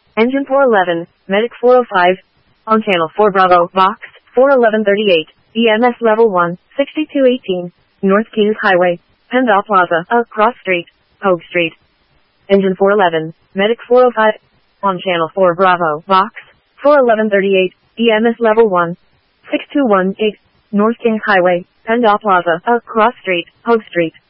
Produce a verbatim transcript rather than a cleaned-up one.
Engine four eleven, Medic four oh five, on Channel four Bravo, Box four eleven thirty-eight, E M S Level one, sixty-two eighteen, North Kings Highway, Pendal Plaza, across street, Hogue Street. Engine four eleven, Medic four oh five, on Channel four Bravo, Box four eleven thirty-eight, E M S Level one, six two one eight, North Kings Highway, Pendal Plaza, across street, Hogue Street.